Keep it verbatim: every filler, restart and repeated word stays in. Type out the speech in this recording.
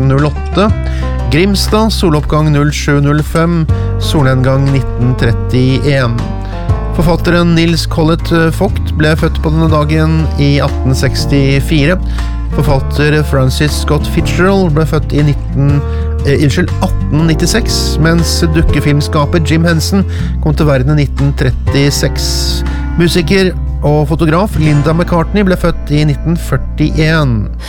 atten null åtte, Grimstad, soloppgang null sju null fem, solnedgang nitten trettien. Forfatteren Nils Collett Vogt ble født på denne dagen i atten sekstifire. Forfatter Francis Scott Fitzgerald ble født i nitten, eh, unnskyld, atten nittiseks, mens dukkefilmskaper Jim Henson kom til verden i nitten trettiseks. Musiker og fotograf Linda McCartney ble født i nitten førtien.